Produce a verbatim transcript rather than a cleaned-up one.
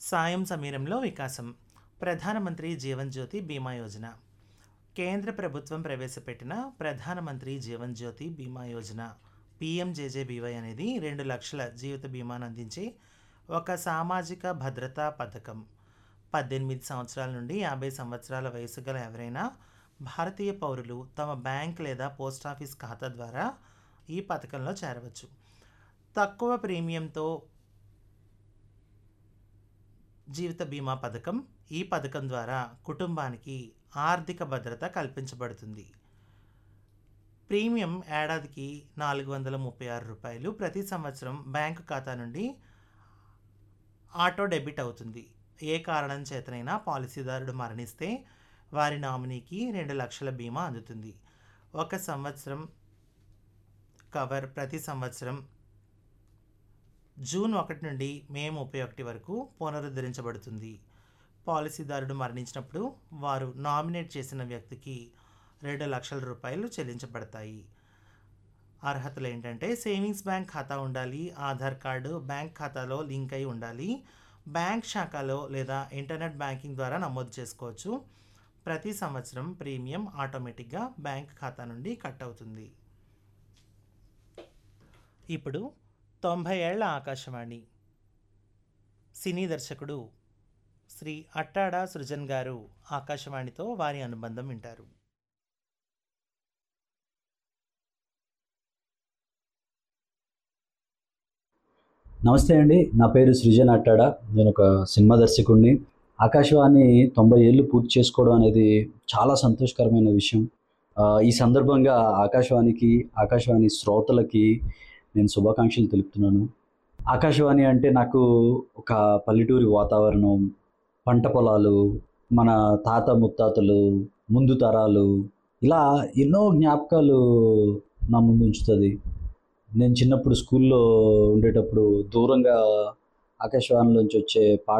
సాయం సమీరంలో వికాసం. ప్రధానమంత్రి జీవన్ జ్యోతి బీమా యోజన. కేంద్ర ప్రభుత్వం ప్రవేశపెట్టిన ప్రధానమంత్రి జీవన్ జ్యోతి బీమా యోజన పీఎంజేజేబీవై అనేది రెండు లక్షల జీవిత బీమాను అందించే ఒక సామాజిక భద్రతా పథకం. పద్దెనిమిది సంవత్సరాల నుండి యాభై సంవత్సరాల వయసు గల ఎవరైనా భారతీయ పౌరులు తమ బ్యాంక్ లేదా పోస్ట్ ఆఫీస్ ఖాతా ద్వారా ఈ పథకంలో చేరవచ్చు. తక్కువ ప్రీమియంతో జీవిత బీమా పథకం. ఈ పథకం ద్వారా కుటుంబానికి ఆర్థిక భద్రత కల్పించబడుతుంది. ప్రీమియం ఏడాదికి నాలుగు వందల ముప్పై ఆరు రూపాయలు ప్రతి సంవత్సరం బ్యాంకు ఖాతా నుండి ఆటో డెబిట్ అవుతుంది. ఏ కారణం చేతనైనా పాలసీదారుడు మరణిస్తే వారి నామినీకి రెండు లక్షల బీమా అందుతుంది. ఒక సంవత్సరం కవర్ ప్రతి సంవత్సరం జూన్ ఒకటి నుండి మే ముప్పై ఒకటి వరకు పునరుద్ధరించబడుతుంది. పాలసీదారుడు మరణించినప్పుడు వారు నామినేట్ చేసిన వ్యక్తికి రెండు లక్షల రూపాయలు చెల్లించబడతాయి. అర్హతలు ఏంటంటే సేవింగ్స్ బ్యాంక్ ఖాతా ఉండాలి, ఆధార్ కార్డు బ్యాంక్ ఖాతాలో లింక్ అయి ఉండాలి, బ్యాంక్ శాఖలో లేదా ఇంటర్నెట్ బ్యాంకింగ్ ద్వారా నమోదు చేసుకోవచ్చు. ప్రతి సంవత్సరం ప్రీమియం ఆటోమేటిక్గా బ్యాంక్ ఖాతా నుండి కట్ అవుతుంది. ఇప్పుడు తొంభై ఏళ్ల ఆకాశవాణి సినీ దర్శకుడు శ్రీ అట్టాడ సృజన్ గారు ఆకాశవాణితో వారి అనుబంధం వింటారు. నమస్తే అండి, నా పేరు సృజన్ అట్టాడ. నేను ఒక సినిమా దర్శకుడిని. ఆకాశవాణి తొంభై ఏళ్ళు పూర్తి చేసుకోవడం అనేది చాలా సంతోషకరమైన విషయం. ఈ సందర్భంగా ఆకాశవాణికి, ఆకాశవాణి శ్రోతలకి నేను శుభాకాంక్షలు తెలుపుతున్నాను. ఆకాశవాణి అంటే నాకు ఒక పల్లెటూరి వాతావరణం, పంట పొలాలు, మన తాత ముత్తాతలు, ముందు తరాలు, ఇలా ఎన్నో జ్ఞాపకాలు నా ముందు ఉంచుతుంది. నేను చిన్నప్పుడు స్కూల్లో ఉండేటప్పుడు దూరంగా ఆకాశవాణిలోంచి వచ్చే పాట